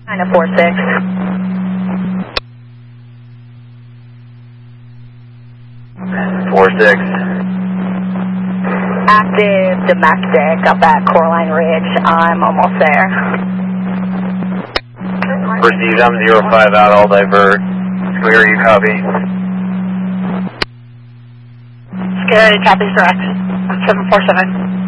946. Active domestic up at Coraline Ridge. I'm almost there. Received, I'm 05 out, all divert. Clear, you copy? Scary, copies direct. 747.